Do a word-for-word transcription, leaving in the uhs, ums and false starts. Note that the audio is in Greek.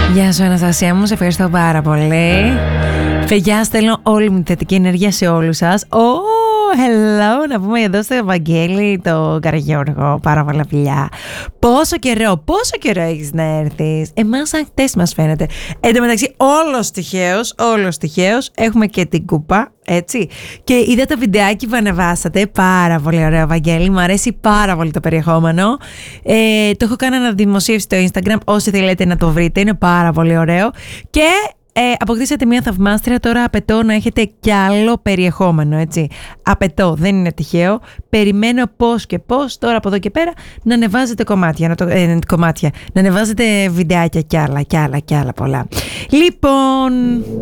Γεια σου Αναστασία μου, σε ευχαριστώ πάρα πολύ. Παιδιά, στέλνω όλη μου τη θετική ενέργεια σε όλους σας. Oh, hello, να πούμε εδώ στο Ευαγγέλη, το Καραγιώργο, πάρα πολλά φιλιά. Πόσο καιρό, πόσο καιρό έχεις να έρθεις? Εμάς σαν χτες μας φαίνεται. Εν τω μεταξύ, όλος τυχαίος, όλος τυχαίος, έχουμε και την κούπα, έτσι. Και είδα το βιντεάκι που ανεβάσατε, πάρα πολύ ωραίο Ευαγγέλη, μου αρέσει πάρα πολύ το περιεχόμενο. Ε, το έχω κάνει αναδημοσίευση στο Instagram, όσοι θέλετε να το βρείτε, είναι πάρα πολύ ωραίο. Και Ε, αποκτήσατε μια θαυμάστρια, τώρα απαιτώ να έχετε κι άλλο περιεχόμενο, έτσι. Απαιτώ, δεν είναι τυχαίο. Περιμένω πώς και πώς, τώρα από εδώ και πέρα, να ανεβάζετε κομμάτια, να, το, ε, κομμάτια, να ανεβάζετε βιντεάκια κι άλλα, κι άλλα, κι άλλα πολλά. Λοιπόν...